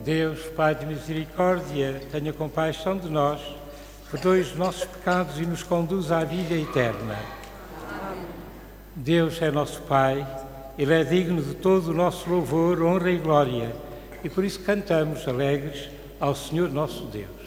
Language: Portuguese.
Deus, Pai de misericórdia, tenha compaixão de nós, perdoe os nossos pecados e nos conduza à vida eterna. Deus é nosso Pai, Ele é digno de todo o nosso louvor, honra e glória, e por isso cantamos alegres ao Senhor nosso Deus.